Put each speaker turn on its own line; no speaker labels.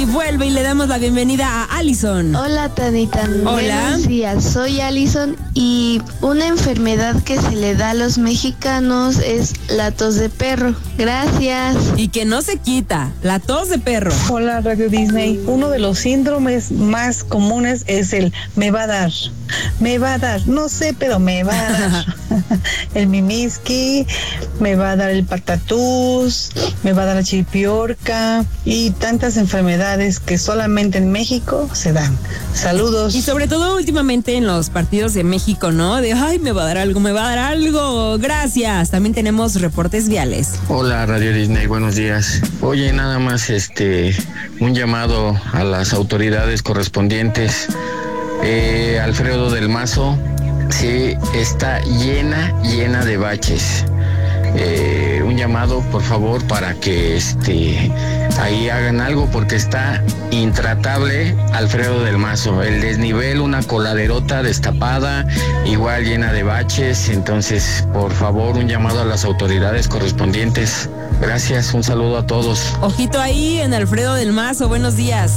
vuelve y le damos la bienvenida a Alison.
Hola, Tanita.
Hola.
Buenos días, soy Alison y una enfermedad que se le da a los mexicanos es la tos de perro. Gracias.
Y que no se quita, la tos de perro.
Hola, Radio Disney. Uno de los síndromes más comunes es el me va a dar. Me va a dar, no sé, pero me va a dar. El mimiski, me va a dar el patatús, me va a dar la chiripiorca y tantas enfermedades que solamente en México se dan. Saludos.
Y sobre todo últimamente en los partidos de México, ¿no? De, ay, me va a dar algo, me va a dar algo. Gracias. También tenemos reportes viales.
Hola, Radio Disney, buenos días. Oye, nada más un llamado a las autoridades correspondientes. Alfredo del Mazo, sí, está llena de baches. Un llamado, por favor, para que ahí hagan algo porque está intratable Alfredo del Mazo. El desnivel, una coladerota destapada, igual llena de baches. Entonces, por favor, un llamado a las autoridades correspondientes. Gracias, un saludo a todos.
Ojito ahí en Alfredo del Mazo, buenos días.